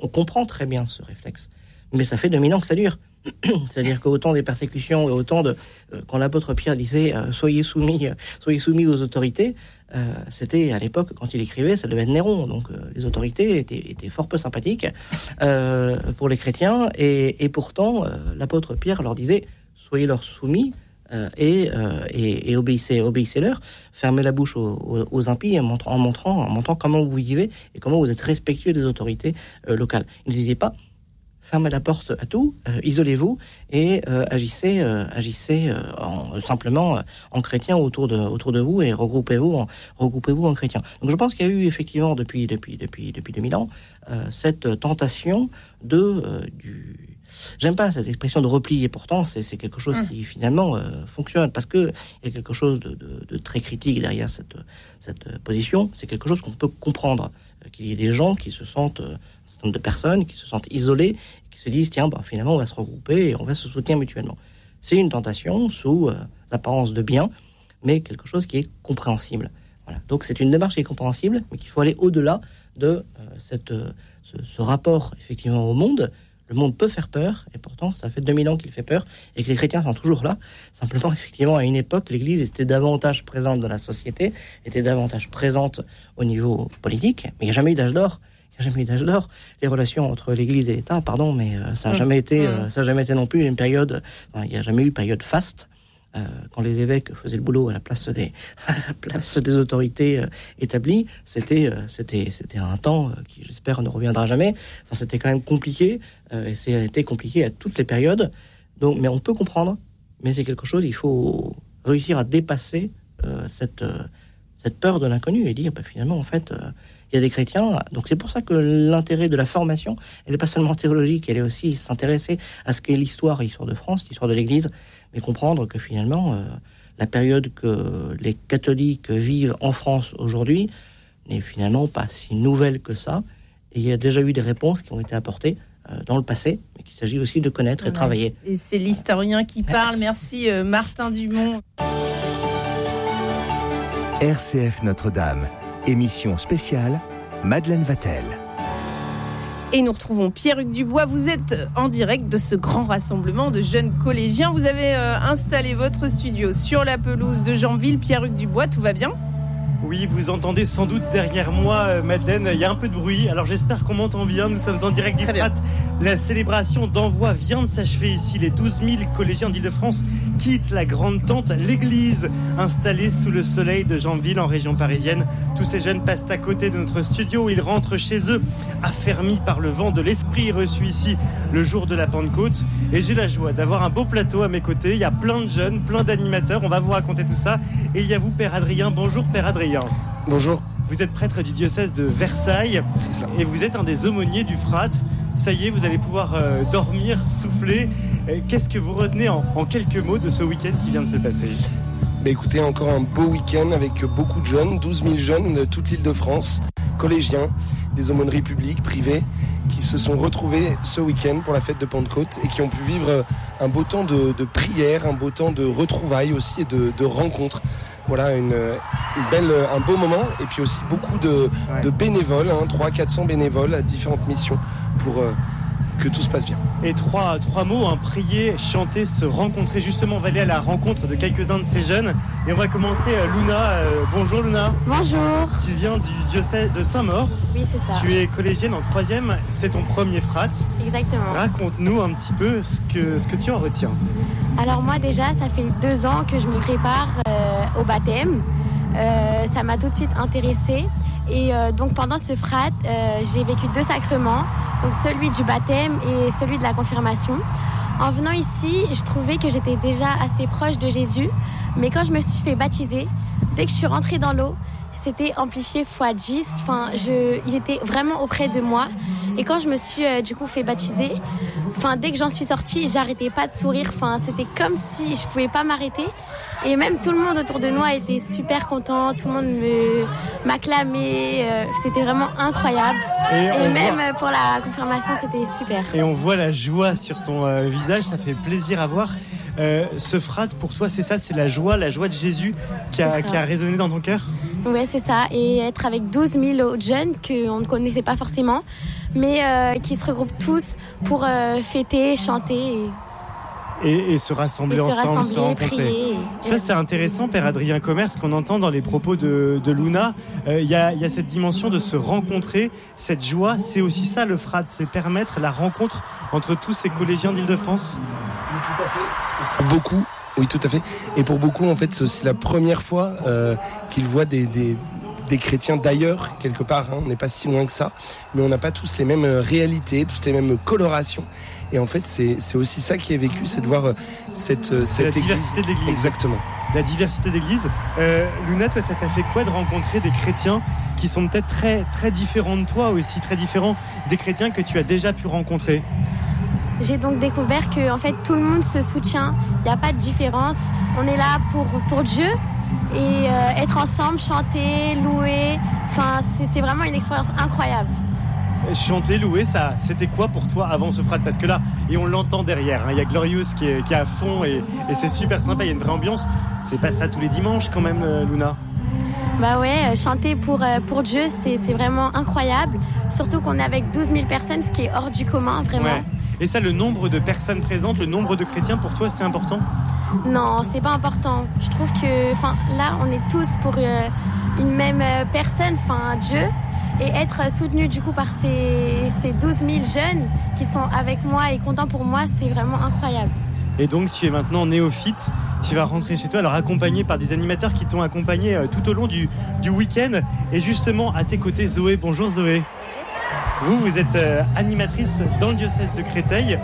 On comprend très bien ce réflexe. Mais ça fait 2000 ans que ça dure. C'est-à-dire qu'autant des persécutions et autant de... quand l'apôtre Pierre disait « soyez soumis aux autorités », c'était à l'époque, quand il écrivait, ça devait être Néron. Donc les autorités étaient fort peu sympathiques pour les chrétiens. Et pourtant, l'apôtre Pierre leur disait « soyez leur soumis ». Et obéissez-leur, fermez la bouche aux impies en montrant comment vous vivez et comment vous êtes respectueux des autorités locales. Il ne disait pas fermez la porte à tout, isolez-vous et agissez simplement en chrétien autour de vous et regroupez-vous en chrétien. Donc je pense qu'il y a eu effectivement depuis 2000 ans cette tentation j'aime pas cette expression de repli, et pourtant c'est quelque chose qui finalement fonctionne, parce que il y a quelque chose de très critique derrière cette position. C'est quelque chose qu'on peut comprendre, qu'il y ait des gens qui se sentent, un certain nombre de personnes qui se sentent isolées, qui se disent tiens, finalement on va se regrouper et on va se soutenir mutuellement. C'est une tentation sous apparence de bien, mais quelque chose qui est compréhensible. Voilà. Donc c'est une démarche qui est compréhensible, mais qu'il faut aller au-delà de ce rapport effectivement au monde. Le monde peut faire peur, et pourtant, ça fait 2000 ans qu'il fait peur, et que les chrétiens sont toujours là. Simplement, effectivement, à une époque, l'Église était davantage présente dans la société, était davantage présente au niveau politique, mais il n'y a jamais eu d'âge d'or. Les relations entre l'Église et l'État, mais ça n'a jamais été non plus une période. Il n'y a jamais eu période faste. Quand les évêques faisaient le boulot à la place des autorités établies, c'était un temps qui, j'espère, ne reviendra jamais. Enfin, c'était quand même compliqué, et ça a été compliqué à toutes les périodes. Donc, mais on peut comprendre, mais c'est quelque chose, il faut réussir à dépasser cette peur de l'inconnu et dire, finalement, en fait, il y a des chrétiens. Donc c'est pour ça que l'intérêt de la formation, elle n'est pas seulement théologique, elle est aussi s'intéresser à ce qu'est l'histoire de France, l'histoire de l'Église, mais comprendre que finalement, la période que les catholiques vivent en France aujourd'hui n'est finalement pas si nouvelle que ça. Et il y a déjà eu des réponses qui ont été apportées dans le passé, mais qu'il s'agit aussi de connaître et travailler. Et c'est l'historien qui parle. Merci Martin Dumont. RCF Notre-Dame, émission spéciale, Madeleine Vatel. Et nous retrouvons Pierre-Hugues Dubois. Vous êtes en direct de ce grand rassemblement de jeunes collégiens. Vous avez installé votre studio sur la pelouse de Janville. Pierre-Hugues Dubois, tout va bien ? Oui, vous entendez sans doute derrière moi, Madeleine, il y a un peu de bruit. Alors j'espère qu'on m'entend bien. Nous sommes en direct d'Ifrat. La célébration d'envoi vient de s'achever ici. Les 12 000 collégiens d'Île-de-France quittent la grande tente, l'église installée sous le soleil de Janville en région parisienne. Tous ces jeunes passent à côté de notre studio. Ils rentrent chez eux, affermis par le vent de l'esprit reçu ici le jour de la Pentecôte. Et j'ai la joie d'avoir un beau plateau à mes côtés. Il y a plein de jeunes, plein d'animateurs. On va vous raconter tout ça. Et il y a vous, Père Adrien. Bonjour, Père Adrien. Bonjour. Vous êtes prêtre du diocèse de Versailles. C'est cela. Et vous êtes un des aumôniers du Frat. Ça y est, vous allez pouvoir dormir, souffler. Qu'est-ce que vous retenez en quelques mots de ce week-end qui vient de se passer ? Écoutez, encore un beau week-end avec beaucoup de jeunes, 12 000 jeunes de toute l'Île-de-France, collégiens, des aumôneries publiques, privées, qui se sont retrouvés ce week-end pour la fête de Pentecôte et qui ont pu vivre un beau temps de prière, un beau temps de retrouvailles aussi et de rencontres. Voilà, un beau moment, et puis aussi beaucoup de bénévoles, 300-400 bénévoles à différentes missions pour que tout se passe bien. Et trois mots, prier, chanter, se rencontrer. Justement, on va aller à la rencontre de quelques-uns de ces jeunes. Et on va commencer, Luna. Bonjour Luna. Bonjour. Tu viens du diocèse de Saint-Maur. Oui, c'est ça. Tu es collégienne en 3e, c'est ton premier Frat. Exactement. Raconte-nous un petit peu ce que tu en retiens. Alors moi déjà, ça fait 2 ans que je me prépare au baptême. Ça m'a tout de suite intéressée. Et donc pendant ce Frat, j'ai vécu 2 sacrements, donc celui du baptême et celui de la confirmation. En venant ici, je trouvais que j'étais déjà assez proche de Jésus, mais quand je me suis fait baptiser, dès que je suis rentrée dans l'eau, c'était amplifié x10. Il était vraiment auprès de moi. Et quand je me suis du coup fait baptiser, dès que j'en suis sortie, j'arrêtais pas de sourire. C'était comme si je pouvais pas m'arrêter. Et même tout le monde autour de nous a été super content. Tout le monde m'acclamait. C'était vraiment incroyable. Et même pour la confirmation, c'était super. Et on voit la joie sur ton visage. Ça fait plaisir à voir. Ce Frat, pour toi, c'est ça, c'est la joie de Jésus qui a résonné dans ton cœur ? Ouais, c'est ça. Et être avec 12 000 autres jeunes qu'on ne connaissait pas forcément, mais qui se regroupent tous pour fêter, chanter. Et se rassembler ensemble, se rencontrer. Prier, ça, c'est intéressant, Père Adrien Comer, ce qu'on entend dans les propos de Luna. Il y a cette dimension de se rencontrer, cette joie. C'est aussi ça, le FRAD, c'est permettre la rencontre entre tous ces collégiens d'Île-de-France. Oui, tout à fait. Et pour beaucoup, oui, tout à fait. Et pour beaucoup, en fait, c'est aussi la première fois qu'ils voient des chrétiens d'ailleurs, quelque part, hein. On n'est pas si loin que ça, mais on n'a pas tous les mêmes réalités, tous les mêmes colorations. Et en fait, c'est aussi ça qui est vécu, c'est de voir cette la diversité de l'Église. Exactement. La diversité d'Église. Luna, toi, ça t'a fait quoi de rencontrer des chrétiens qui sont peut-être très, très différents de toi, aussi très différents des chrétiens que tu as déjà pu rencontrer? J'ai donc découvert que en fait, tout le monde se soutient, il n'y a pas de différence. On est là pour Dieu et être ensemble, chanter, louer. Enfin, c'est vraiment une expérience incroyable. Chanter, louer, ça, c'était quoi pour toi avant ce FRAD? Parce que là, et on l'entend derrière, hein, il y a Glorious qui est à fond et c'est super sympa, il y a une vraie ambiance. C'est pas ça tous les dimanches quand même, Luna? Bah ouais, chanter pour Dieu, c'est vraiment incroyable. Surtout qu'on est avec 12 000 personnes, ce qui est hors du commun, vraiment. Ouais. Et ça, le nombre de personnes présentes, le nombre de chrétiens, pour toi, c'est important? Non, c'est pas important. Je trouve que là, on est tous pour une même personne, Dieu. Et être soutenu du coup par ces 12 000 jeunes qui sont avec moi et contents pour moi, c'est vraiment incroyable. Et donc tu es maintenant néophyte, tu vas rentrer chez toi, alors accompagné par des animateurs qui t'ont accompagné tout au long du week-end. Et justement à tes côtés Zoé, bonjour Zoé. Vous êtes animatrice dans le diocèse de Créteil.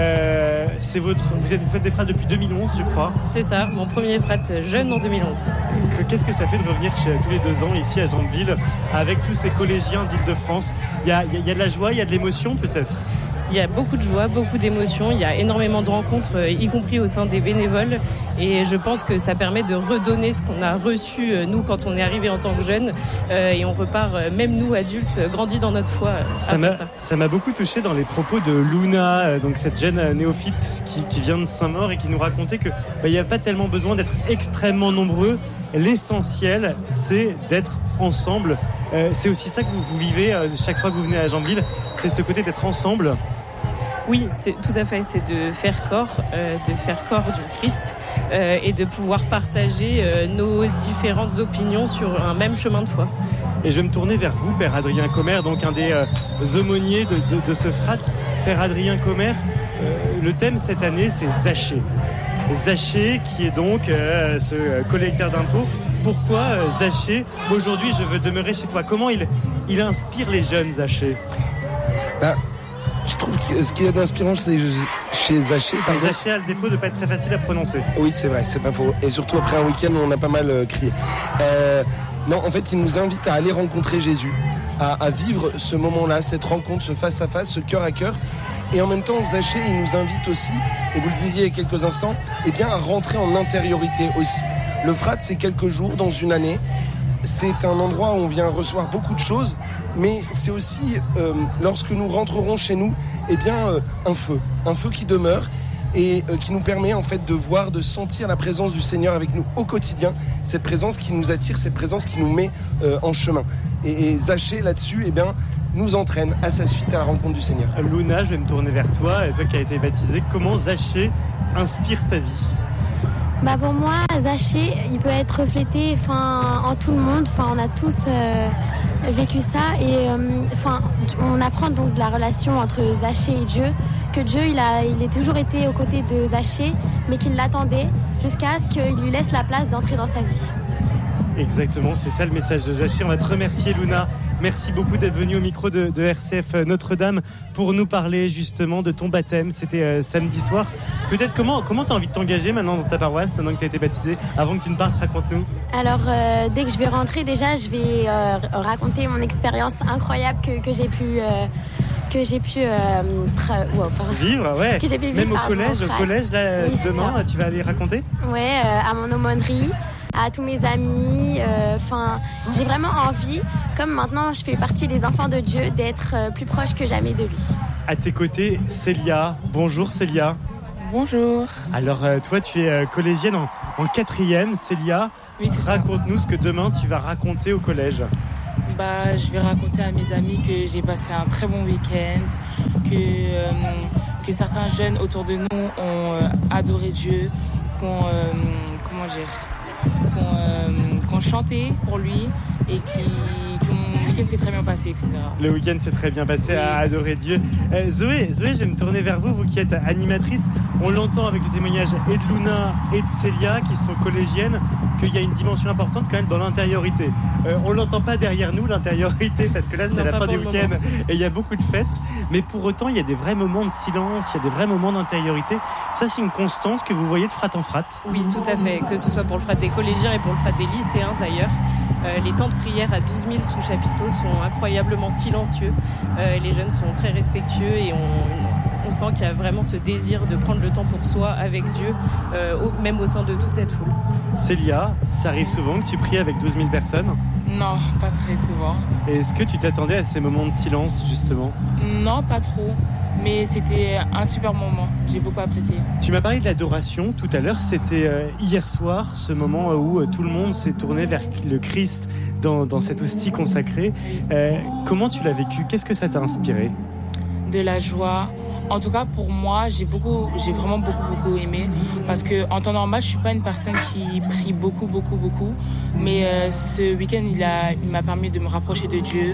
Vous faites des frades depuis 2011, je crois. C'est ça, mon premier frade jeune en 2011. Qu'est-ce que ça fait de revenir tous les 2 ans ici à Jambeville avec tous ces collégiens d'Île-de-France? Il y a de la joie, il y a de l'émotion peut-être? Il y a beaucoup de joie, beaucoup d'émotions, il y a énormément de rencontres, y compris au sein des bénévoles. Et je pense que ça permet de redonner ce qu'on a reçu, nous, quand on est arrivé en tant que jeunes. Et on repart, même nous, adultes, grandis dans notre foi après ça. Ça m'a beaucoup touché dans les propos de Luna, donc cette jeune néophyte qui vient de Saint-Maur et qui nous racontait qu'il n'y a pas tellement besoin d'être extrêmement nombreux. L'essentiel, c'est d'être ensemble. C'est aussi ça que vous vivez chaque fois que vous venez à Jambeville, c'est ce côté d'être ensemble. Oui, c'est tout à fait, c'est de faire corps du Christ et de pouvoir partager nos différentes opinions sur un même chemin de foi. Et je vais me tourner vers vous, Père Adrien Comer, donc un des aumôniers de ce FRAD. Père Adrien Comer, le thème cette année, c'est Zachée. Zachée, qui est donc ce collecteur d'impôts. Pourquoi Zachée? Aujourd'hui, je veux demeurer chez toi. Comment il inspire les jeunes, Zachée? Je trouve que ce qu'il y a d'inspirant chez Zachée... Zachée a le défaut de ne pas être très facile à prononcer. Oui, c'est vrai, c'est pas faux. Et surtout après un week-end où on a pas mal crié. Non, en fait, il nous invite à aller rencontrer Jésus, à vivre ce moment-là, cette rencontre, ce face-à-face, ce cœur à cœur. Et en même temps, Zachée, il nous invite aussi, et vous le disiez il y a quelques instants, à rentrer en intériorité aussi. Le FRAD, c'est quelques jours dans une année. C'est un endroit où on vient recevoir beaucoup de choses, mais c'est aussi, lorsque nous rentrerons chez nous, un feu qui demeure et qui nous permet en fait de voir, de sentir la présence du Seigneur avec nous au quotidien, cette présence qui nous attire, cette présence qui nous met en chemin. Et Zachée, là-dessus, nous entraîne à sa suite à la rencontre du Seigneur. Luna, je vais me tourner vers toi, et toi qui as été baptisée, comment Zachée inspire ta vie? Pour moi, Zachée, il peut être reflété en tout le monde. On a tous vécu ça. Et on apprend donc de la relation entre Zachée et Dieu, que Dieu, il a toujours été aux côtés de Zachée, mais qu'il l'attendait jusqu'à ce qu'il lui laisse la place d'entrer dans sa vie. Exactement, c'est ça le message de Zachée. On va te remercier, Luna. Merci beaucoup d'être venue au micro de RCF Notre-Dame pour nous parler justement de ton baptême. C'était samedi soir. Peut-être comment tu as envie de t'engager maintenant dans ta paroisse, maintenant que tu as été baptisée? Avant que tu ne partes, raconte-nous. Alors, dès que je vais rentrer, déjà, je vais raconter mon expérience incroyable que j'ai pu... vivre, ouais. Que j'ai pu vivre. Même au collège, là, oui, demain, tu vas aller raconter? Ouais, à mon aumônerie, à tous mes amis. J'ai vraiment envie, comme maintenant je fais partie des enfants de Dieu, d'être plus proche que jamais de lui. À tes côtés, Célia. Bonjour Célia. Bonjour. Alors toi, tu es collégienne en 4e, Célia. Oui, c'est ça. Raconte-nous ce que demain tu vas raconter au collège. Je vais raconter à mes amis que j'ai passé un très bon week-end, que certains jeunes autour de nous ont adoré Dieu, qu'on chanté pour lui et que mon week-end s'est très bien passé, etc. Le week-end s'est très bien passé, à adorer Dieu. Zoé, je vais me tourner vers vous qui êtes animatrice. On l'entend avec le témoignage et de Luna et de Célia, qui sont collégiennes, qu'il y a une dimension importante quand même dans l'intériorité. On l'entend pas derrière nous, l'intériorité, parce que là, c'est la fin du week-end et il y a beaucoup de fêtes. Mais pour autant, il y a des vrais moments de silence, il y a des vrais moments d'intériorité. Ça, c'est une constante que vous voyez de frat en frat. Oui, tout à fait. Que ce soit pour le frat des collégiens et pour le frat des lycéens, d'ailleurs. Les temps de prière à 12 000 sous chapiteaux sont incroyablement silencieux. Les jeunes sont très respectueux et on sent qu'il y a vraiment ce désir de prendre le temps pour soi avec Dieu, même au sein de toute cette foule. Célia, ça arrive souvent que tu pries avec 12 000 personnes ? Non, pas très souvent. Et est-ce que tu t'attendais à ces moments de silence, justement ? Non, pas trop. Mais c'était un super moment, j'ai beaucoup apprécié. Tu m'as parlé de l'adoration tout à l'heure, c'était hier soir, ce moment où tout le monde s'est tourné vers le Christ dans cette hostie consacrée. Comment tu l'as vécu ? Qu'est-ce que ça t'a inspiré ? De la joie. En tout cas, pour moi, j'ai vraiment beaucoup aimé. Parce qu'en temps normal, je suis pas une personne qui prie beaucoup. Mais ce week-end, il m'a permis de me rapprocher de Dieu,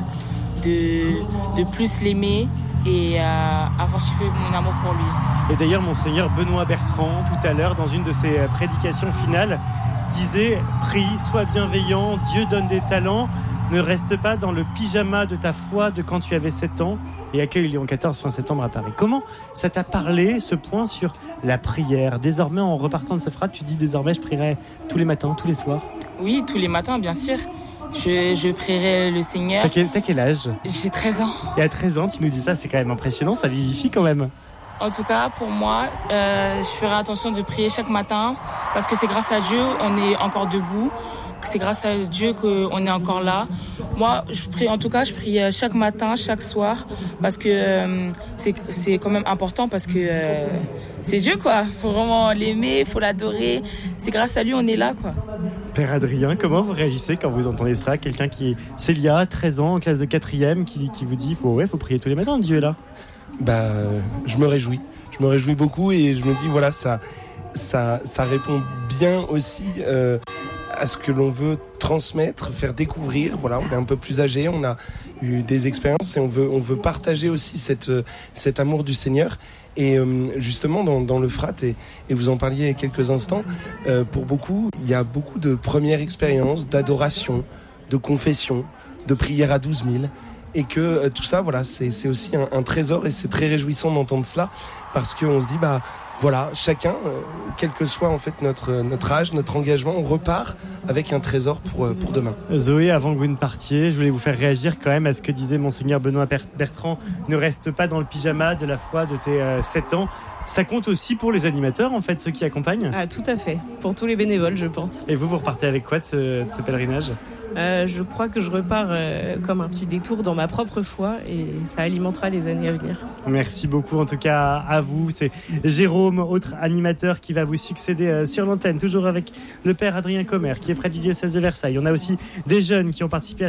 de plus l'aimer et à fortifier mon amour pour lui. Et d'ailleurs, Monseigneur Benoît Bertrand, tout à l'heure, dans une de ses prédications finales, disait « Prie, sois bienveillant, Dieu donne des talents, ne reste pas dans le pyjama de ta foi de quand tu avais 7 ans et accueille Léon XIV fin septembre à Paris. » Comment ça t'a parlé, ce point sur la prière ? Désormais, en repartant de ce frat, tu dis désormais je prierai tous les matins, tous les soirs ? Oui, tous les matins, bien sûr. Je prierai le Seigneur. T'as quel âge ? J'ai 13 ans. Et à 13 ans, tu nous dis ça, c'est quand même impressionnant, ça vivifie quand même. En tout cas, pour moi, je ferai attention de prier chaque matin parce que c'est grâce à Dieu on est encore debout. C'est grâce à Dieu qu'on est encore là. Moi, je prie chaque matin, chaque soir parce que c'est quand même important parce que c'est Dieu, quoi. Faut vraiment l'aimer, faut l'adorer. C'est grâce à lui on est là, quoi. Père Adrien, comment vous réagissez quand vous entendez ça ? Quelqu'un qui est Célia, 13 ans, en classe de 4e, qui vous dit faut prier tous les matins, Dieu est là. Je me réjouis. Je me réjouis beaucoup et je me dis, voilà, ça répond bien aussi à ce que l'on veut transmettre, faire découvrir. Voilà, on est un peu plus âgé, on a eu des expériences et on veut partager aussi cet amour du Seigneur. Et justement, dans le frat, et vous en parliez il y a quelques instants, pour beaucoup, il y a beaucoup de premières expériences, d'adoration, de confession, de prière à 12 000. Et que tout ça, voilà, c'est aussi un trésor et c'est très réjouissant d'entendre cela parce qu'on se dit, voilà, chacun, quel que soit en fait notre âge, notre engagement, on repart avec un trésor pour demain. Zoé, avant que vous ne partiez, je voulais vous faire réagir quand même à ce que disait Monseigneur Benoît Bertrand. Ne reste pas dans le pyjama de la foi de tes 7 ans. Ça compte aussi pour les animateurs, en fait, ceux qui accompagnent ? Ah, tout à fait. Pour tous les bénévoles, je pense. Et vous repartez avec quoi de ce pèlerinage ? Je crois que je repars comme un petit détour dans ma propre foi et ça alimentera les années à venir. Merci beaucoup en tout cas à vous. C'est Jérôme, autre animateur qui va vous succéder sur l'antenne, toujours avec le père Adrien Commer qui est près du diocèse de Versailles. On a aussi des jeunes qui ont participé à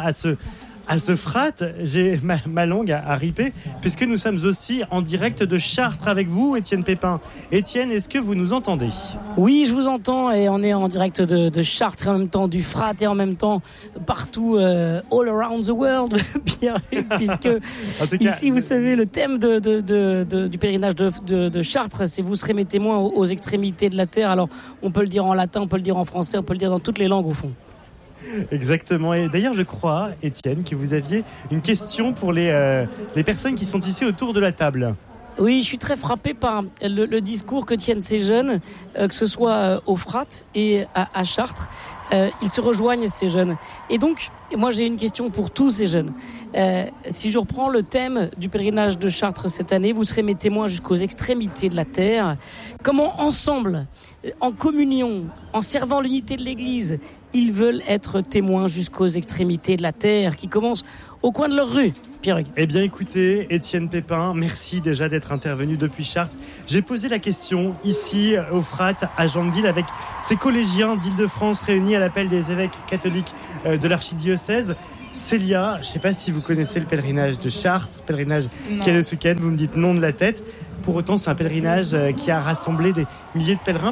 ce frat. J'ai ma langue à riper puisque nous sommes aussi en direct de Chartres avec vous, Étienne Pépin. Étienne, est-ce que vous nous entendez ? Oui, je vous entends et on est en direct de Chartres et en même temps du frat et en même temps partout, all around the world, puisque ici, vous savez, le thème du pèlerinage de Chartres, c'est vous serez mes témoins aux extrémités de la terre. Alors, on peut le dire en latin, on peut le dire en français, on peut le dire dans toutes les langues au fond. Exactement. Et d'ailleurs, je crois, Étienne, que vous aviez une question pour les personnes qui sont ici autour de la table. Oui, je suis très frappé par le discours que tiennent ces jeunes, que ce soit au Frat et à Chartres. Ils se rejoignent, ces jeunes. Et donc, moi, j'ai une question pour tous ces jeunes. Si je reprends le thème du pèlerinage de Chartres cette année, vous serez mes témoins jusqu'aux extrémités de la terre. Comment, ensemble, en communion, en servant l'unité de l'Église, ils veulent être témoins jusqu'aux extrémités de la terre, qui commence au coin de leur rue. Pierre-Hugues. Eh bien écoutez, Étienne Pépin, merci déjà d'être intervenu depuis Chartres. J'ai posé la question ici au Frat à Janville avec ces collégiens d'Île-de-France réunis à l'appel des évêques catholiques de l'archidiocèse. Célia, je ne sais pas si vous connaissez le pèlerinage de Chartres, pèlerinage qui est le ce week-end, vous me dites non de la tête. Pour autant, c'est un pèlerinage qui a rassemblé des milliers de pèlerins,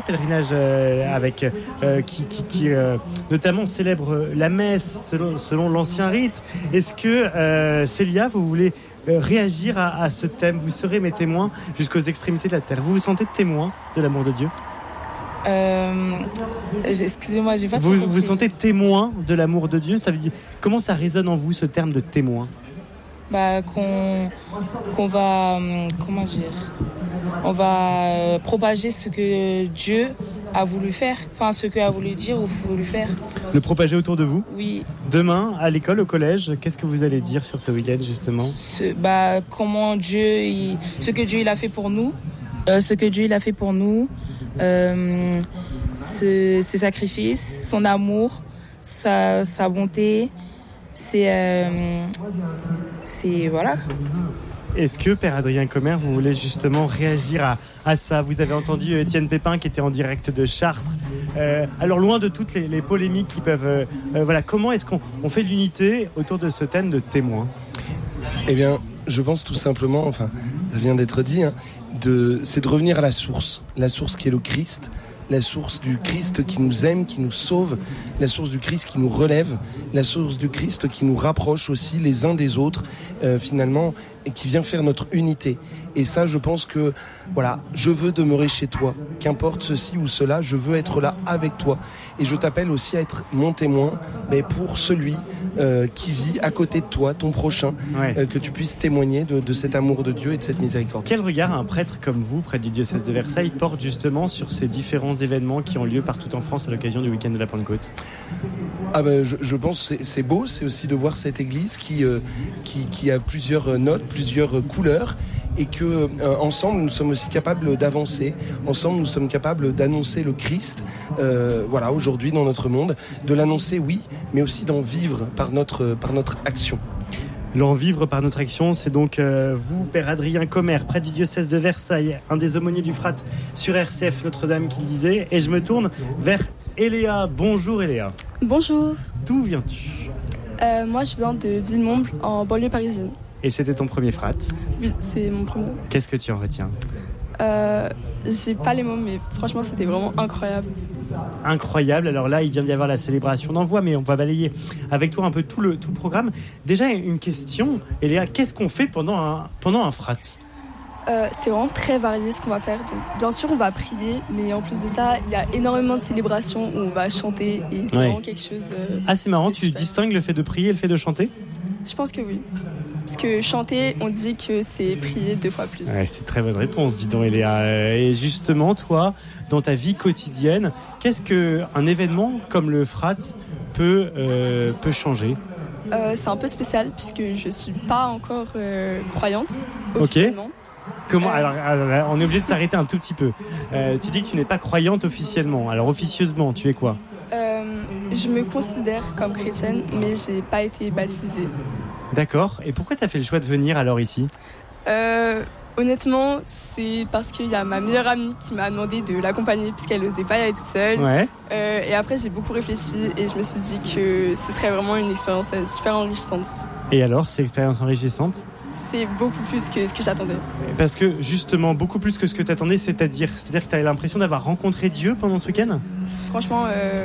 qui notamment célèbre la messe selon l'ancien rite. Est-ce que, Célia, vous voulez réagir à ce thème? Vous serez mes témoins jusqu'aux extrémités de la terre. Vous vous sentez témoin de l'amour de Dieu? Excusez-moi, j'ai pas vous vous sentez témoin de l'amour de Dieu? Ça veut dire, comment ça résonne en vous, ce terme de témoin? Qu'on va, comment dire, on va propager ce que Dieu a voulu faire, enfin ce qu'il a voulu dire ou voulu faire. Le propager autour de vous? Oui. Demain, à l'école, au collège, qu'est-ce que vous allez dire sur ce week-end justement? Comment ce que Dieu il a fait pour nous, ses sacrifices, son amour, sa bonté, c'est voilà. Est-ce que, Père Adrien Comer, vous voulez justement réagir à ça? Vous avez entendu Étienne Pépin qui était en direct de Chartres. Alors, loin de toutes les polémiques qui peuvent... comment est-ce qu'on fait de l'unité autour de ce thème de témoin? Eh bien, je pense tout simplement, ça vient d'être dit, c'est de revenir à la source qui est le Christ, la source du Christ qui nous aime, qui nous sauve, la source du Christ qui nous relève, la source du Christ qui nous rapproche aussi les uns des autres, finalement, et qui vient faire notre unité. Et ça, je pense que, je veux demeurer chez toi, qu'importe ceci ou cela, je veux être là avec toi. Et je t'appelle aussi à être mon témoin, pour celui qui vit à côté de toi, ton prochain, que tu puisses témoigner de cet amour de Dieu et de cette miséricorde. Quel regard un prêtre comme vous, près du diocèse de Versailles, porte justement sur ces différents événements qui ont lieu partout en France à l'occasion du week-end de la Pentecôte? Je pense que c'est beau, c'est aussi de voir cette église qui a plusieurs notes, plusieurs couleurs, et que ensemble nous sommes aussi capables d'avancer, ensemble nous sommes capables d'annoncer le Christ, aujourd'hui dans notre monde, de l'annoncer oui, mais aussi d'en vivre par notre action. L'en vivre par notre action, c'est donc vous, Père Adrien Comer, près du diocèse de Versailles, un des aumôniers du Frat sur RCF Notre-Dame qui le disait, et je me tourne vers Eléa. Bonjour Eléa. Bonjour. D'où viens-tu? Moi je viens de Villemomble, en banlieue parisienne. Et c'était ton premier Frat? Oui, c'est mon premier. Qu'est-ce que tu en retiens? J'ai pas les mots, mais franchement c'était vraiment incroyable. Incroyable. Alors là, il vient d'y avoir la célébration d'envoi, mais on va balayer avec toi un peu tout le programme. Déjà, une question, Eléa, qu'est-ce qu'on fait pendant un Frat? C'est vraiment très varié ce qu'on va faire. Donc, bien sûr, on va prier, mais en plus de ça, il y a énormément de célébrations où on va chanter et c'est vraiment quelque chose. C'est marrant, tu distingues le fait de prier et le fait de chanter? Je pense que oui. Parce que chanter, on dit que c'est prier 2 fois plus. C'est très bonne réponse, dis donc, Eléa. Et justement, toi, dans ta vie quotidienne, qu'est-ce qu'un événement comme le Frat peut changer? C'est un peu spécial puisque je suis pas encore croyante officiellement. Okay. Comment alors, on est obligé de s'arrêter un tout petit peu. Tu dis que tu n'es pas croyante officiellement. Alors officieusement, tu es quoi? Je me considère comme chrétienne, mais j'ai pas été baptisée. D'accord. Et pourquoi tu as fait le choix de venir alors ici? Honnêtement, c'est parce qu'il y a ma meilleure amie qui m'a demandé de l'accompagner puisqu'elle n'osait pas y aller toute seule. Et après, j'ai beaucoup réfléchi et je me suis dit que ce serait vraiment une expérience super enrichissante. Et alors, c'est expérience enrichissante? C'est beaucoup plus que ce que j'attendais. Parce que justement, beaucoup plus que ce que tu attendais, c'est-à-dire que tu as l'impression d'avoir rencontré Dieu pendant ce week-end? Franchement,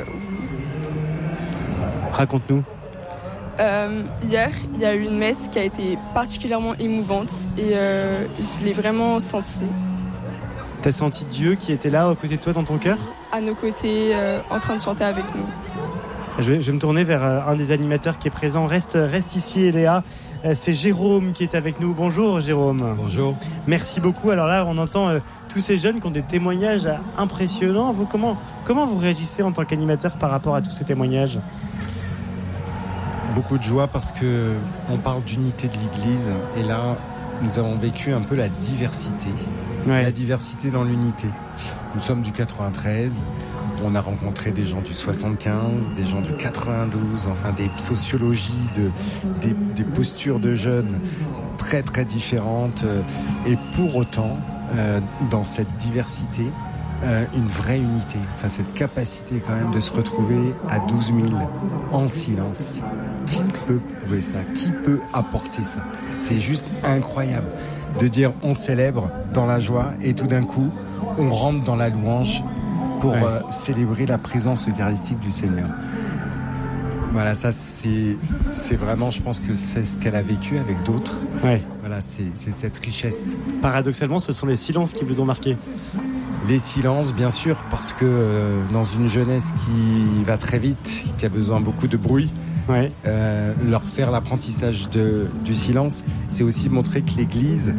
Raconte-nous. Hier, il y a eu une messe qui a été particulièrement émouvante et je l'ai vraiment sentie. T'as senti Dieu qui était là, à côté de toi, dans ton cœur? À nos côtés, en train de chanter avec nous. Je vais me tourner vers un des animateurs qui est présent. Reste ici, Eléa. C'est Jérôme qui est avec nous. Bonjour, Jérôme. Bonjour. Merci beaucoup. Alors là, on entend tous ces jeunes qui ont des témoignages impressionnants. Vous, comment vous réagissez en tant qu'animateur par rapport à tous ces témoignages? Beaucoup de joie parce qu'on parle d'unité de l'Église. Et là, nous avons vécu un peu la diversité. La diversité dans l'unité. Nous sommes du 93. On a rencontré des gens du 75, des gens du 92, enfin des sociologies, des postures de jeunes très très différentes. Et pour autant, dans cette diversité, une vraie unité. Enfin, cette capacité quand même de se retrouver à 12 000 en silence qui peut prouver ça? Qui peut apporter ça? C'est juste incroyable de dire on célèbre dans la joie et tout d'un coup, on rentre dans la louange pour célébrer la présence eucharistique du Seigneur. Voilà, ça c'est vraiment, je pense que c'est ce qu'elle a vécu avec d'autres. Ouais. Voilà, c'est cette richesse. Paradoxalement, ce sont les silences qui vous ont marqué. Les silences, bien sûr, parce que dans une jeunesse qui va très vite, qui a besoin beaucoup de bruit, leur faire l'apprentissage du silence, c'est aussi montrer que l'Église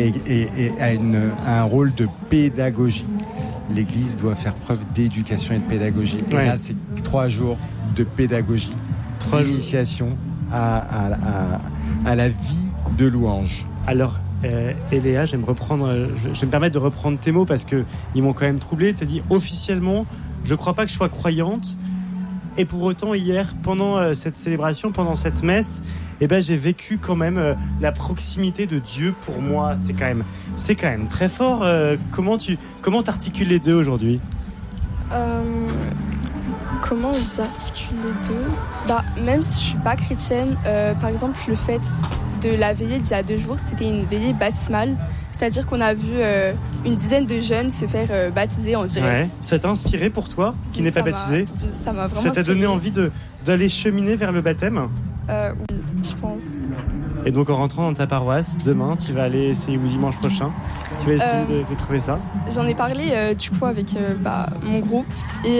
a un rôle de pédagogie. L'Église doit faire preuve d'éducation et de pédagogie. Et là, c'est 3 jours de pédagogie, d'initiation à la vie de louange. Alors, Léa, je vais me permettre de reprendre tes mots parce qu'ils m'ont quand même troublé. Tu as dit officiellement, je ne crois pas que je sois croyante. Et pour autant, hier, pendant cette célébration, pendant cette messe, j'ai vécu quand même la proximité de Dieu pour moi. C'est quand même très fort. Comment t'articules les deux aujourd'hui ? Comment j'articule les deux ? Même si je suis pas chrétienne, par exemple, le fait de la veillée d'il y a 2 jours, c'était une veillée baptismale. C'est-à-dire qu'on a vu une dizaine de jeunes se faire baptiser en direct. Ouais. Ça t'a inspiré pour toi, qui n'es pas baptisé ? Ça m'a vraiment Ça t'a donné envie d'aller cheminer vers le baptême ? Oui, je pense. Et donc en rentrant dans ta paroisse, demain, tu vas aller essayer, ou dimanche prochain, tu vas essayer de trouver ça ? J'en ai parlé du coup avec mon groupe et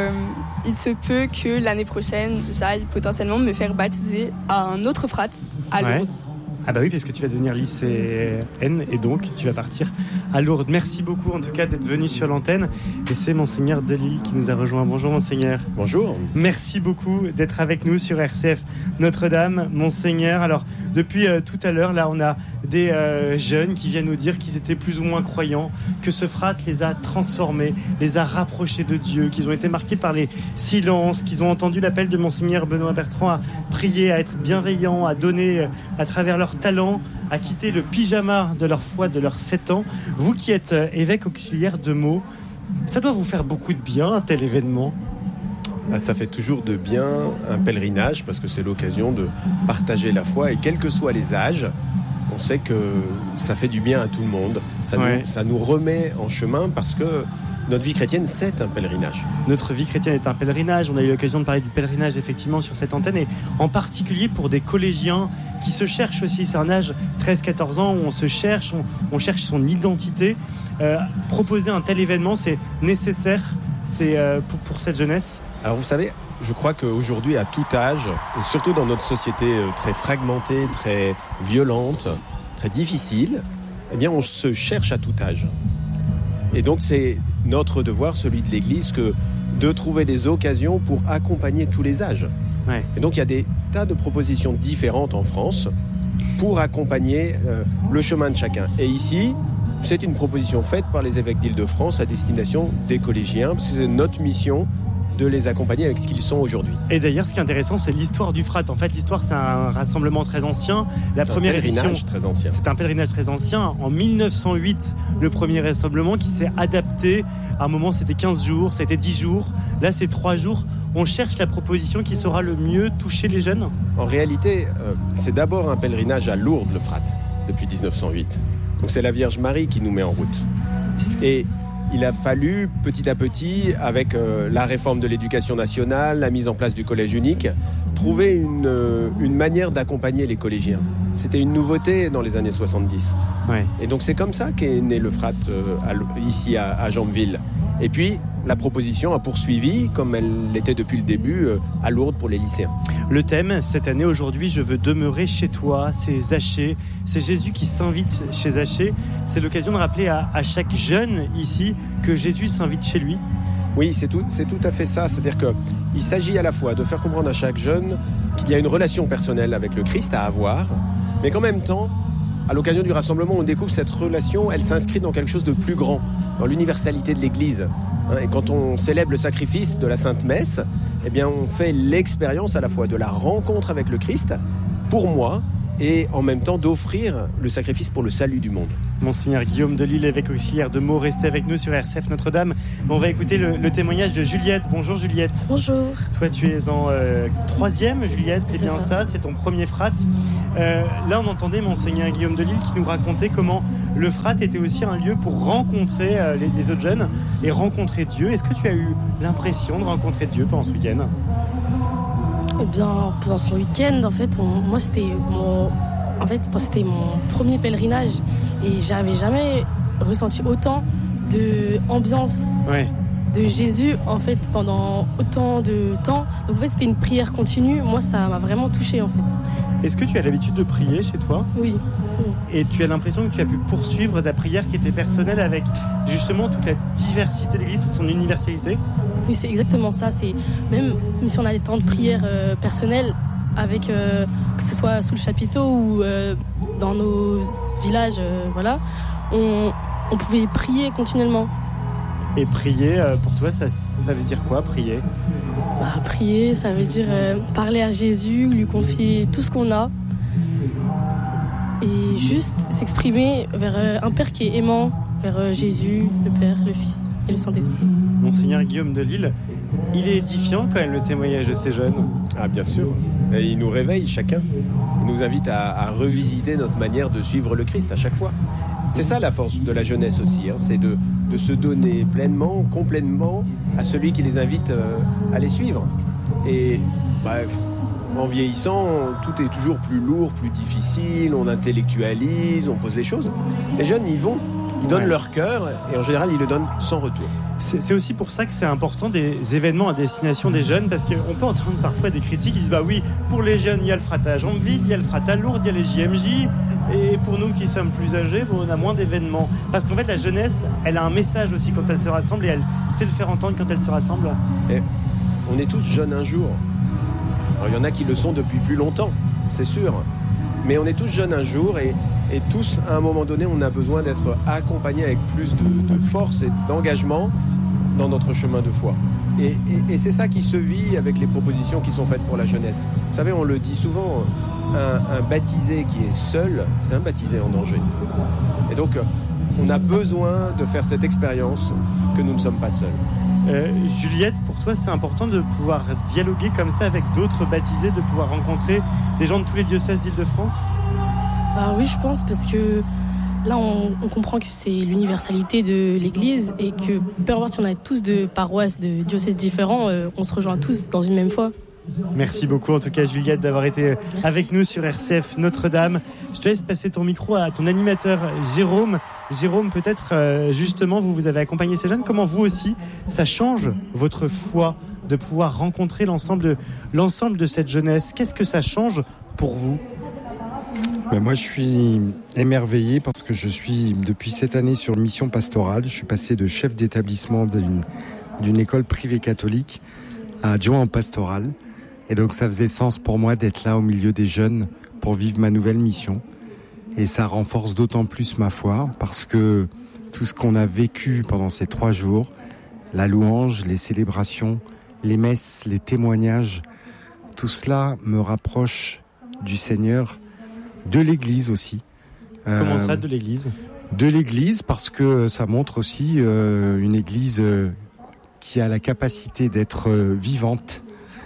il se peut que l'année prochaine, j'aille potentiellement me faire baptiser à un autre frat à Lourdes. Ah bah oui, parce que tu vas devenir lycéenne et donc tu vas partir à Lourdes. Merci beaucoup en tout cas d'être venu sur l'antenne. Et c'est Monseigneur Delisle qui nous a rejoint. Bonjour Monseigneur. Bonjour. Merci beaucoup d'être avec nous sur RCF Notre-Dame. Monseigneur, alors depuis tout à l'heure, là on a des jeunes qui viennent nous dire qu'ils étaient plus ou moins croyants, que ce frat les a transformés, les a rapprochés de Dieu, qu'ils ont été marqués par les silences, qu'ils ont entendu l'appel de Monseigneur Benoît Bertrand à prier, à être bienveillants, à donner à travers leur talent, à quitter le pyjama de leur foi de leurs 7 ans. Vous qui êtes évêque auxiliaire de Meaux, ça doit vous faire beaucoup de bien un tel événement ? Ça fait toujours de bien un pèlerinage parce que c'est l'occasion de partager la foi et quels que soient les âges, on sait que ça fait du bien à tout le monde. Ça nous remet en chemin parce que notre vie chrétienne, c'est un pèlerinage. Notre vie chrétienne est un pèlerinage. On a eu l'occasion de parler du pèlerinage effectivement sur cette antenne et en particulier pour des collégiens qui se cherchent aussi. C'est un âge 13-14 ans où on se cherche, on cherche son identité. Proposer un tel événement, c'est nécessaire pour cette jeunesse. Alors vous savez, je crois qu'aujourd'hui à tout âge, et surtout dans notre société très fragmentée, très violente, très difficile, on se cherche à tout âge. Et donc c'est notre devoir, celui de l'Église, de trouver des occasions pour accompagner tous les âges. Ouais. Et donc il y a des tas de propositions différentes en France pour accompagner le chemin de chacun. Et ici, c'est une proposition faite par les évêques d'Île-de-France à destination des collégiens, parce que c'est notre mission de les accompagner avec ce qu'ils sont aujourd'hui. Et d'ailleurs, ce qui est intéressant, c'est l'histoire du frat. En fait, l'histoire, c'est un rassemblement très ancien. La première édition, très ancien. C'est un pèlerinage très ancien. En 1908, le premier rassemblement qui s'est adapté. À un moment, c'était 15 jours, c'était 10 jours. Là, c'est 3 jours. On cherche la proposition qui saura le mieux toucher les jeunes. En réalité, c'est d'abord un pèlerinage à Lourdes, le frat, depuis 1908. Donc c'est la Vierge Marie qui nous met en route. Et il a fallu, petit à petit, avec la réforme de l'éducation nationale, la mise en place du collège unique, trouver une manière d'accompagner les collégiens. C'était une nouveauté dans les années 70. Ouais. Et donc c'est comme ça qu'est né le frat ici à Jambeville. Et puis, la proposition a poursuivi, comme elle l'était depuis le début, à Lourdes pour les lycéens. Le thème, cette année, aujourd'hui, je veux demeurer chez toi, c'est Zachée, c'est Jésus qui s'invite chez Zachée. C'est l'occasion de rappeler à chaque jeune ici que Jésus s'invite chez lui. Oui, c'est tout à fait ça. C'est-à-dire qu'il s'agit à la fois de faire comprendre à chaque jeune qu'il y a une relation personnelle avec le Christ à avoir, mais qu'en même temps, à l'occasion du rassemblement, on découvre cette relation, elle s'inscrit dans quelque chose de plus grand, dans l'universalité de l'Église. Et quand on célèbre le sacrifice de la Sainte Messe, on fait l'expérience à la fois de la rencontre avec le Christ, pour moi, et en même temps d'offrir le sacrifice pour le salut du monde. Monseigneur Guillaume Delisle, évêque auxiliaire de Meaux, restez avec nous sur RCF Notre-Dame. On va écouter le témoignage de Juliette. Bonjour Juliette. Bonjour. Toi tu es en 3e Juliette, c'est bien ça, c'est ton premier frat. Là on entendait Monseigneur Guillaume Delisle qui nous racontait comment le frat était aussi un lieu pour rencontrer les autres jeunes et rencontrer Dieu. Est-ce que tu as eu l'impression de rencontrer Dieu pendant ce week-end ? Eh bien, pendant ce week-end, en fait, moi c'était mon premier pèlerinage et j'avais jamais ressenti autant d'ambiance de Jésus en fait pendant autant de temps. Donc en fait c'était une prière continue. Moi ça m'a vraiment touchée en fait. Est-ce que tu as l'habitude de prier chez toi ? Oui. Et tu as l'impression que tu as pu poursuivre ta prière qui était personnelle avec justement toute la diversité de l'Église, toute son universalité ? Oui, c'est exactement ça. C'est même si on a des temps de prière personnels avec que ce soit sous le chapiteau ou dans nos villages, voilà, on pouvait prier continuellement. Et prier, pour toi, ça veut dire quoi, prier ? Prier, ça veut dire parler à Jésus, lui confier tout ce qu'on a et juste s'exprimer vers un Père qui est aimant, vers Jésus, le Père, le Fils et le Saint-Esprit. Monseigneur Guillaume Delisle, il est édifiant quand même le témoignage de ces jeunes. Ah bien sûr, et il nous réveille chacun, il nous invite à revisiter notre manière de suivre le Christ à chaque fois. C'est ça la force de la jeunesse aussi, c'est de se donner pleinement, complètement à celui qui les invite à les suivre. Et en vieillissant, tout est toujours plus lourd, plus difficile, on intellectualise, on pose les choses. Les jeunes, ils vont, ils donnent leur cœur et en général, ils le donnent sans retour. C'est aussi pour ça que c'est important des événements à destination des jeunes, parce qu'on peut entendre parfois des critiques qui disent oui, pour les jeunes, il y a le frat à Jambeville, il y a le frat à Lourdes, il y a les JMJ, et pour nous qui sommes plus âgés, on a moins d'événements. Parce qu'en fait, la jeunesse, elle a un message aussi quand elle se rassemble, et elle sait le faire entendre quand elle se rassemble. Et on est tous jeunes un jour. Alors, il y en a qui le sont depuis plus longtemps, c'est sûr. Mais on est tous jeunes un jour, et tous, à un moment donné, on a besoin d'être accompagnés avec plus de force et d'engagement dans notre chemin de foi. Et c'est ça qui se vit avec les propositions qui sont faites pour la jeunesse. Vous savez, on le dit souvent, un baptisé qui est seul, c'est un baptisé en danger. Et donc, on a besoin de faire cette expérience que nous ne sommes pas seuls. Juliette, pour toi, c'est important de pouvoir dialoguer comme ça avec d'autres baptisés, de pouvoir rencontrer des gens de tous les diocèses d'Île-de-France ? Oui, je pense, parce que là, on comprend que c'est l'universalité de l'Église et que peu importe si on a tous de paroisses, de diocèses différents, on se rejoint tous dans une même foi. Merci beaucoup en tout cas Juliette d'avoir été avec nous sur RCF Notre-Dame. Je te laisse passer ton micro à ton animateur Jérôme. Jérôme, peut-être justement vous avez accompagné ces jeunes. Comment vous aussi ça change votre foi de pouvoir rencontrer l'ensemble de cette jeunesse ? Qu'est-ce que ça change pour vous ? Moi, je suis émerveillé parce que je suis depuis cette année sur mission pastorale. Je suis passé de chef d'établissement d'une école privée catholique à adjoint en pastoral. Et donc, ça faisait sens pour moi d'être là au milieu des jeunes pour vivre ma nouvelle mission. Et ça renforce d'autant plus ma foi parce que tout ce qu'on a vécu pendant ces 3 jours, la louange, les célébrations, les messes, les témoignages, tout cela me rapproche du Seigneur, de l'Église aussi. Comment ça, de l'Église ? De l'Église, parce que ça montre aussi une Église qui a la capacité d'être vivante,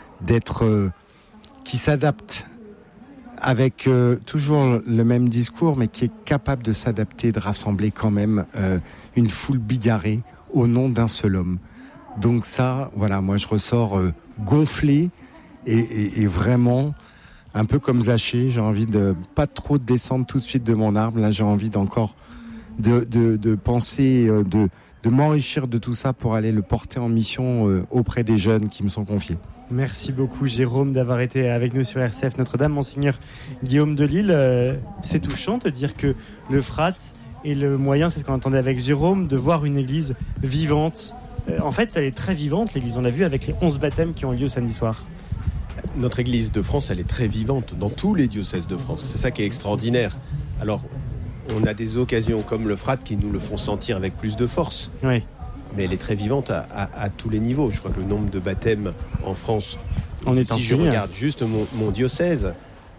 qui s'adapte avec toujours le même discours, mais qui est capable de s'adapter, de rassembler quand même une foule bigarrée au nom d'un seul homme. Donc ça, voilà, moi je ressors gonflé et vraiment un peu comme Zachée, j'ai envie de pas trop descendre tout de suite de mon arbre. Là, j'ai envie d'encore de penser, de m'enrichir de tout ça pour aller le porter en mission auprès des jeunes qui me sont confiés. Merci beaucoup Jérôme d'avoir été avec nous sur RCF Notre-Dame. Monseigneur Guillaume Delisle, c'est touchant de dire que le frat est le moyen, c'est ce qu'on entendait avec Jérôme, de voir une église vivante. En fait, elle est très vivante, l'église. On l'a vu avec les 11 baptêmes qui ont eu lieu samedi soir. Notre Église de France, elle est très vivante dans tous les diocèses de France. C'est ça qui est extraordinaire. Alors, on a des occasions comme le frat qui nous le font sentir avec plus de force. Oui. Mais elle est très vivante à tous les niveaux. Je crois que le nombre de baptêmes en France, on est si je regarde juste mon diocèse,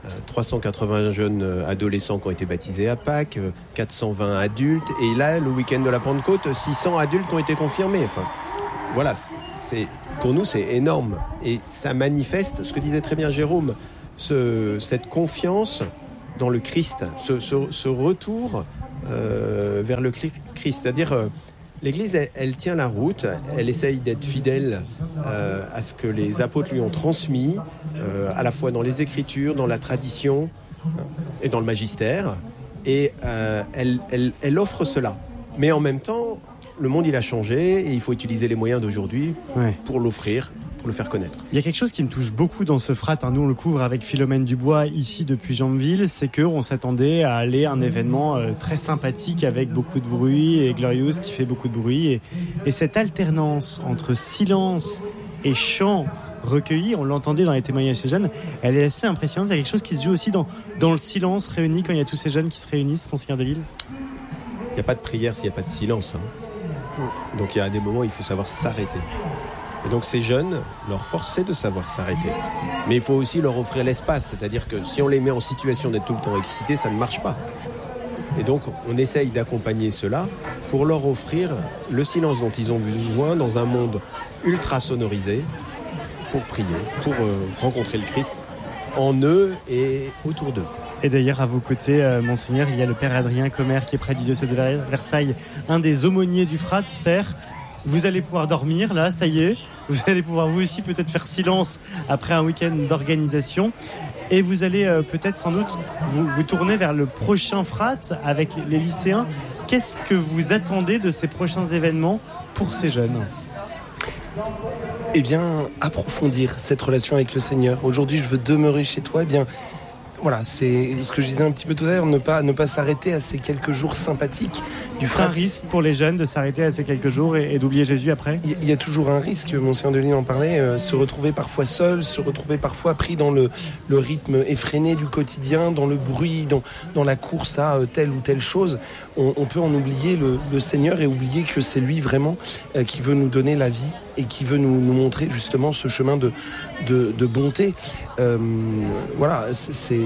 380 jeunes adolescents qui ont été baptisés à Pâques, 420 adultes, et là, le week-end de la Pentecôte, 600 adultes qui ont été confirmés. Enfin, voilà, pour nous, c'est énorme. Et ça manifeste, ce que disait très bien Jérôme, cette confiance dans le Christ, ce retour vers le Christ. C'est-à-dire, l'Église, elle tient la route, elle essaye d'être fidèle à ce que les apôtres lui ont transmis, à la fois dans les Écritures, dans la tradition et dans le magistère. Et elle offre cela. Mais en même temps, le monde, il a changé et il faut utiliser les moyens d'aujourd'hui pour l'offrir, pour le faire connaître. Il y a quelque chose qui me touche beaucoup dans ce frat, nous on le couvre avec Philomène Dubois ici depuis Jambeville, c'est qu'on s'attendait à aller à un événement très sympathique avec beaucoup de bruit et Glorious qui fait beaucoup de bruit et cette alternance entre silence et chant recueilli, on l'entendait dans les témoignages des jeunes, elle est assez impressionnante. Il y a quelque chose qui se joue aussi dans le silence réuni quand il y a tous ces jeunes qui se réunissent, Monseigneur Deville. Il n'y a pas de prière s'il n'y a pas de silence. Donc il y a des moments où il faut savoir s'arrêter. Et donc ces jeunes, leur force c'est de savoir s'arrêter. Mais il faut aussi leur offrir l'espace, c'est-à-dire que si on les met en situation d'être tout le temps excités, ça ne marche pas. Et donc on essaye d'accompagner cela pour leur offrir le silence dont ils ont besoin dans un monde ultra sonorisé pour prier, pour rencontrer le Christ en eux et autour d'eux. Et d'ailleurs, à vos côtés, Monseigneur, il y a le Père Adrien Commer qui est prêtre du diocèse de Versailles, un des aumôniers du Frat. Père, vous allez pouvoir dormir là, ça y est. Vous allez pouvoir vous aussi peut-être faire silence après un week-end d'organisation. Et vous allez peut-être sans doute vous tourner vers le prochain Frat avec les lycéens. Qu'est-ce que vous attendez de ces prochains événements pour ces jeunes ? Eh bien, approfondir cette relation avec le Seigneur. Aujourd'hui, je veux demeurer chez toi. Eh bien, voilà, c'est ce que je disais un petit peu tout à l'heure, ne pas s'arrêter à ces quelques jours sympathiques du Frat. Un risque pour les jeunes de s'arrêter à ces quelques jours et d'oublier Jésus après ? Il y a toujours un risque, Monseigneur Delisle en parlait, se retrouver parfois seul, se retrouver parfois pris dans le rythme effréné du quotidien, dans le bruit, dans la course à telle ou telle chose. On peut en oublier le Seigneur et oublier que c'est lui vraiment qui veut nous donner la vie et qui veut nous montrer justement ce chemin de bonté. Voilà, c'est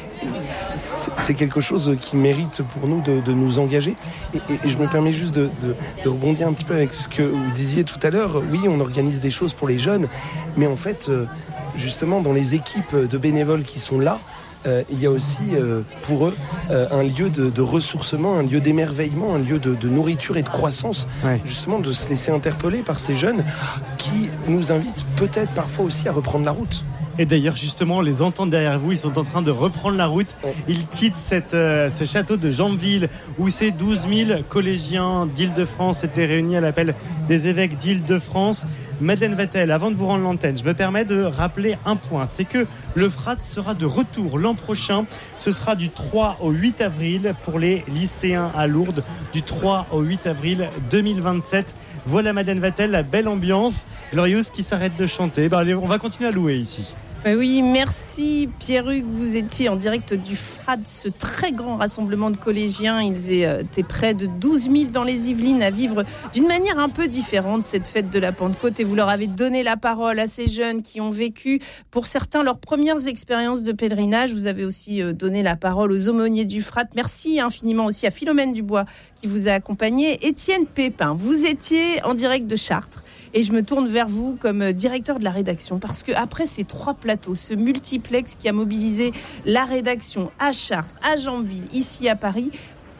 quelque chose qui mérite pour nous de nous engager. Et je me permets juste de rebondir un petit peu avec ce que vous disiez tout à l'heure. Oui, on organise des choses pour les jeunes, mais en fait, justement, dans les équipes de bénévoles qui sont là, il y a aussi pour eux un lieu de ressourcement, un lieu d'émerveillement, un lieu de nourriture et de croissance, justement de se laisser interpeller par ces jeunes qui nous invitent peut-être parfois aussi à reprendre la route. Et d'ailleurs, justement, on les entend derrière vous, ils sont en train de reprendre la route. Ils quittent ce château de Jambeville où ces 12 000 collégiens d'Île-de-France étaient réunis à l'appel des évêques d'Île-de-France. Madeleine Vatel, avant de vous rendre l'antenne, je me permets de rappeler un point, c'est que le Frat sera de retour l'an prochain. Ce sera du 3 au 8 avril pour les lycéens à Lourdes, du 3 au 8 avril 2027. Voilà Madeleine Vatel, la belle ambiance. Glorious qui s'arrête de chanter. Allez, on va continuer à louer ici. Oui, merci Pierre-Hugues. Vous étiez en direct du Frat, ce très grand rassemblement de collégiens. Ils étaient près de 12 000 dans les Yvelines à vivre d'une manière un peu différente cette fête de la Pentecôte. Et vous leur avez donné la parole à ces jeunes qui ont vécu, pour certains, leurs premières expériences de pèlerinage. Vous avez aussi donné la parole aux aumôniers du Frat. Merci infiniment aussi à Philomène Dubois qui vous a accompagné. Étienne Pépin, vous étiez en direct de Chartres. Et je me tourne vers vous comme directeur de la rédaction parce qu'après ces 3 plateaux, ce multiplex qui a mobilisé la rédaction à Chartres, à Jambeville, ici à Paris, pourquoi ?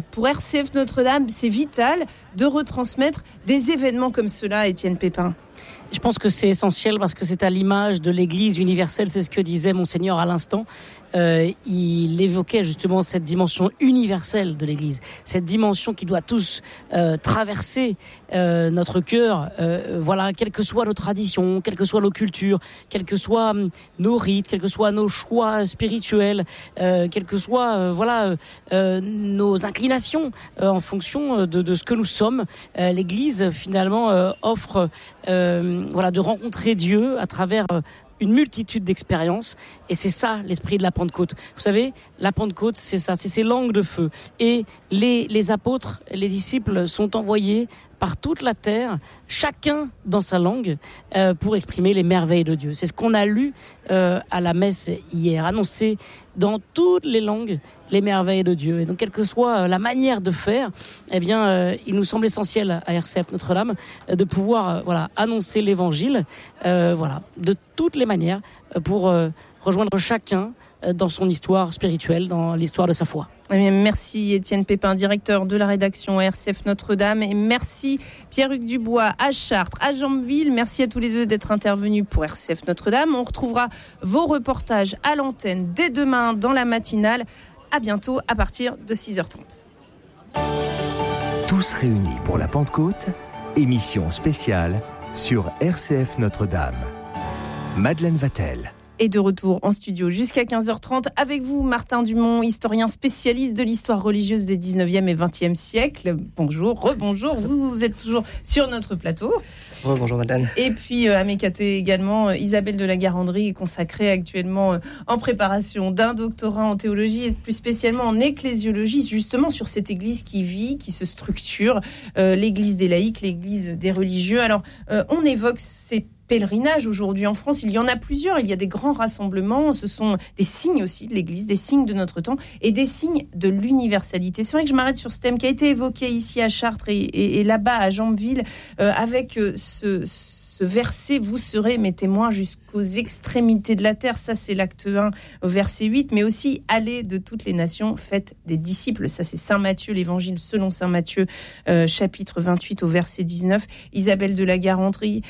Pour RCF Notre-Dame, c'est vital de retransmettre des événements comme cela, Étienne Pépin. Je pense que c'est essentiel parce que c'est à l'image de l'Église universelle, c'est ce que disait Monseigneur à l'instant. Il évoquait justement cette dimension universelle de l'Église, cette dimension qui doit tous traverser notre cœur, voilà, quelles que soient nos traditions, quelles que soient nos cultures, quels que soient nos rites, quels que soient nos choix spirituels, quelles que soient nos inclinations en fonction de ce que nous sommes. L'Église finalement offre de rencontrer Dieu à travers une multitude d'expériences, et c'est ça l'esprit de la Pentecôte. Vous savez, la Pentecôte, c'est ça, c'est ces langues de feu. Et les apôtres, les disciples sont envoyés par toute la terre, chacun dans sa langue, pour exprimer les merveilles de Dieu. C'est ce qu'on a lu à la messe hier, annoncé dans toutes les langues les merveilles de Dieu. Et donc, quelle que soit la manière de faire, eh bien, il nous semble essentiel à RCF Notre-Dame de pouvoir annoncer l'Évangile de toutes les manières pour rejoindre chacun dans son histoire spirituelle, dans l'histoire de sa foi. Merci Étienne Pépin, directeur de la rédaction RCF Notre-Dame, et merci Pierre-Hugues Dubois à Chartres, à Jambeville. Merci à tous les deux d'être intervenus pour RCF Notre-Dame. On retrouvera vos reportages à l'antenne dès demain dans la matinale. À bientôt à partir de 6h30. Tous réunis pour la Pentecôte, émission spéciale sur RCF Notre-Dame. Madeleine Vatel. Et de retour en studio jusqu'à 15h30 avec vous, Martin Dumont, historien spécialiste de l'histoire religieuse des 19e et 20e siècles. Bonjour, rebonjour, vous êtes toujours sur notre plateau. Bonjour Madeleine. Et puis à mes côtés également, Isabelle de la Garandrie, consacrée actuellement en préparation d'un doctorat en théologie et plus spécialement en ecclésiologie, justement sur cette église qui vit, qui se structure, l'église des laïcs, l'église des religieux. Alors, on évoque ces pèlerinage aujourd'hui en France, il y en a plusieurs, il y a des grands rassemblements, ce sont des signes aussi de l'Église, des signes de notre temps et des signes de l'universalité. C'est vrai que je m'arrête sur ce thème qui a été évoqué ici à Chartres et là-bas à Jambeville avec ce verset, vous serez mes témoins jusqu'aux extrémités de la terre. Ça, c'est l'acte 1, verset 8, mais aussi allez de toutes les nations, faites des disciples. Ça, c'est Saint Matthieu, l'évangile selon Saint Matthieu, chapitre 28 au verset 19. Isabelle de la Garandrie,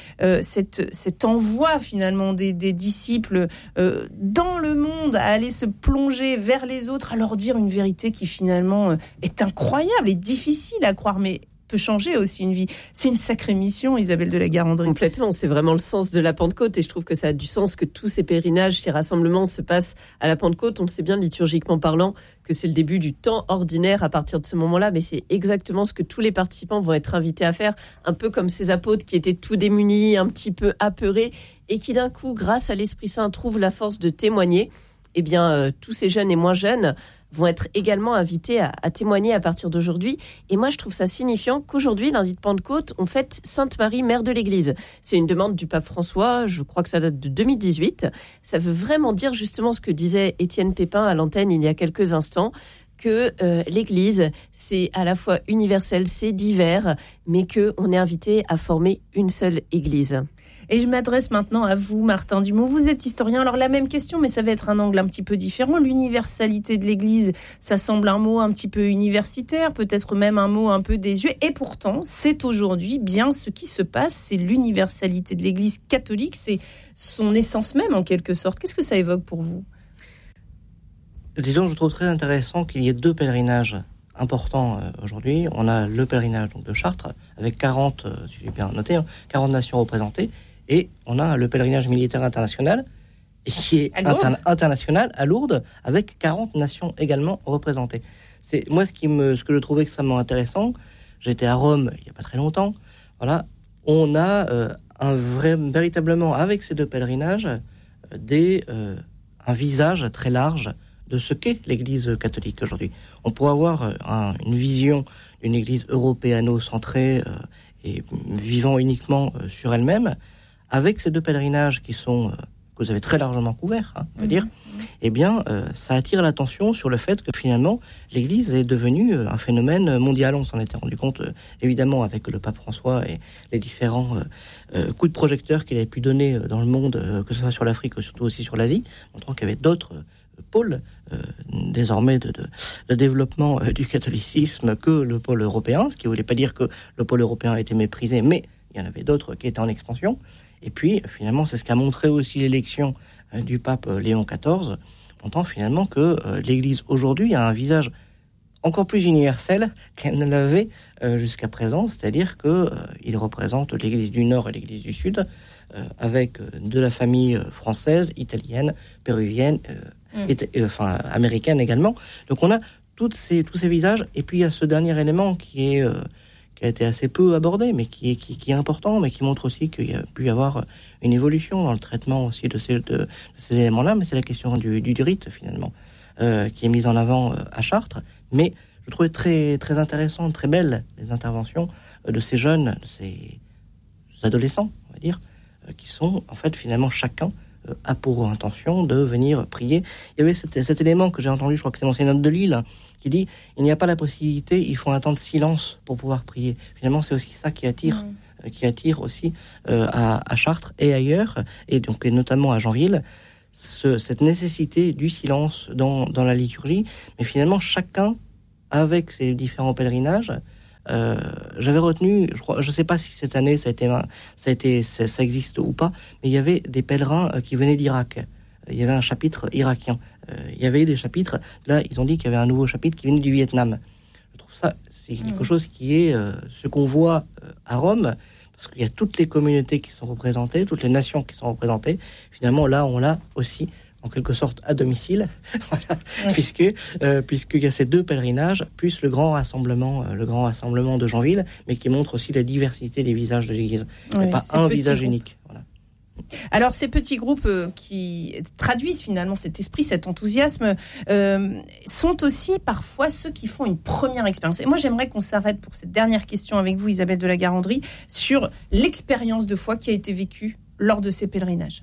cet envoi finalement des disciples dans le monde à aller se plonger vers les autres, à leur dire une vérité qui finalement est incroyable et difficile à croire, mais peut changer aussi une vie. C'est une sacrée mission, Isabelle de la Garandrie. Complètement, c'est vraiment le sens de la Pentecôte et je trouve que ça a du sens que tous ces pèlerinages, ces rassemblements se passent à la Pentecôte. On le sait bien liturgiquement parlant que c'est le début du temps ordinaire à partir de ce moment-là, mais c'est exactement ce que tous les participants vont être invités à faire, un peu comme ces apôtres qui étaient tout démunis, un petit peu apeurés et qui d'un coup, grâce à l'Esprit Saint, trouvent la force de témoigner. Eh bien, tous ces jeunes et moins jeunes vont être également invités à témoigner à partir d'aujourd'hui. Et moi, je trouve ça signifiant qu'aujourd'hui, lundi de Pentecôte, on fête Sainte Marie, mère de l'Église. C'est une demande du pape François, je crois que ça date de 2018. Ça veut vraiment dire justement ce que disait Étienne Pépin à l'antenne il y a quelques instants, que l'Église, c'est à la fois universel, c'est divers, mais qu'on est invité à former une seule Église. Et je m'adresse maintenant à vous, Martin Dumont. Vous êtes historien. Alors, la même question, mais ça va être un angle un petit peu différent. L'universalité de l'Église, ça semble un mot un petit peu universitaire, peut-être même un mot un peu désuet. Et pourtant, c'est aujourd'hui bien ce qui se passe. C'est l'universalité de l'Église catholique. C'est son essence même, en quelque sorte. Qu'est-ce que ça évoque pour vous ? Disons, je trouve très intéressant qu'il y ait deux pèlerinages importants aujourd'hui. On a le pèlerinage donc, de Chartres, avec 40, si j'ai bien noté, 40 nations représentées. Et on a le pèlerinage militaire international, qui est international à Lourdes, avec 40 nations également représentées. C'est moi ce que je trouve extrêmement intéressant. J'étais à Rome il n'y a pas très longtemps. Voilà, on a véritablement avec ces deux pèlerinages un visage très large de ce qu'est l'Église catholique aujourd'hui. On pourrait avoir une vision d'une Église européano-centrée et vivant uniquement sur elle-même. Avec ces deux pèlerinages qui sont que vous avez très largement couverts, on peut dire, eh bien, ça attire l'attention sur le fait que finalement, l'Église est devenue un phénomène mondial. On s'en était rendu compte, évidemment, avec le pape François et les différents coups de projecteur qu'il avait pu donner dans le monde, que ce soit sur l'Afrique ou surtout aussi sur l'Asie, montrant qu'il y avait d'autres pôle désormais de développement du catholicisme que le pôle européen, ce qui ne voulait pas dire que le pôle européen était méprisé, mais il y en avait d'autres qui étaient en expansion. Et puis, finalement, c'est ce qu'a montré aussi l'élection du pape Léon XIV, montrant finalement que l'Église aujourd'hui a un visage encore plus universel qu'elle ne l'avait jusqu'à présent, c'est-à-dire qu'il représente l'Église du Nord et l'Église du Sud, avec de la famille française, italienne, péruvienne, américaine également. Donc on a tous ces visages, et puis il y a ce dernier élément qui a été assez peu abordé, mais qui est important, mais qui montre aussi qu'il y a pu y avoir une évolution dans le traitement aussi de ces éléments-là, mais c'est la question du rite, finalement, qui est mise en avant à Chartres. Mais je trouvais très, très intéressant, très belle les interventions de ces jeunes, de ces adolescents, on va dire, qui sont en fait finalement chacun a pour intention de venir prier. Il y avait cet élément que j'ai entendu, je crois que c'est Monseigneur de Lille, qui dit il n'y a pas la possibilité, il faut un temps de silence pour pouvoir prier. Finalement, c'est aussi ça qui attire aussi à Chartres et ailleurs, et notamment à Janville, cette nécessité du silence dans la liturgie. Mais finalement, chacun, avec ses différents pèlerinages, j'avais retenu, je ne sais pas si cette année ça existe ou pas, mais il y avait des pèlerins qui venaient d'Irak. Il y avait un chapitre irakien. Il y avait des chapitres, là ils ont dit qu'il y avait un nouveau chapitre qui venait du Vietnam. Je trouve ça, c'est quelque chose qui est ce qu'on voit à Rome, parce qu'il y a toutes les communautés qui sont représentées, toutes les nations qui sont représentées. Finalement, là, on l'a aussi, en quelque sorte, à domicile, voilà, puisqu'il y a ces deux pèlerinages, plus le grand rassemblement de Janville, mais qui montre aussi la diversité des visages de l'Église. Il n'y a pas un visage unique. Voilà. Alors, ces petits groupes qui traduisent finalement cet esprit, cet enthousiasme, sont aussi parfois ceux qui font une première expérience. Et moi, j'aimerais qu'on s'arrête pour cette dernière question avec vous, Isabelle de la Garandrie, sur l'expérience de foi qui a été vécue lors de ces pèlerinages.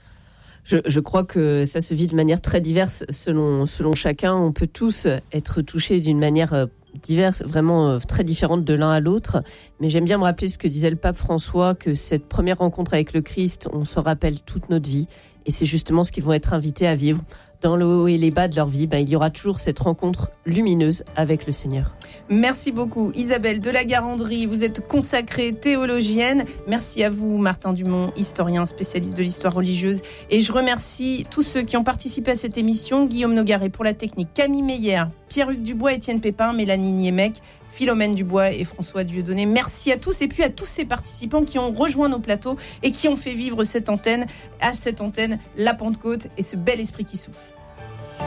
Je crois que ça se vit de manière très diverse selon chacun. On peut tous être touchés d'une manière diverse, vraiment très différente de l'un à l'autre. Mais j'aime bien me rappeler ce que disait le pape François, que cette première rencontre avec le Christ, on se rappelle toute notre vie. Et c'est justement ce qu'ils vont être invités à vivre. Dans le haut et les bas de leur vie, il y aura toujours cette rencontre lumineuse avec le Seigneur. Merci beaucoup Isabelle de la Garandrie, vous êtes consacrée théologienne. Merci à vous Martin Dumont, historien spécialiste de l'histoire religieuse. Et je remercie tous ceux qui ont participé à cette émission. Guillaume Nogaret pour la technique, Camille Meyer, Pierre-Hugues Dubois, Étienne Pépin, Mélanie Niemec, Philomène Dubois et François Dieudonné. Merci à tous et puis à tous ces participants qui ont rejoint nos plateaux et qui ont fait vivre cette antenne, la Pentecôte et ce bel esprit qui souffle.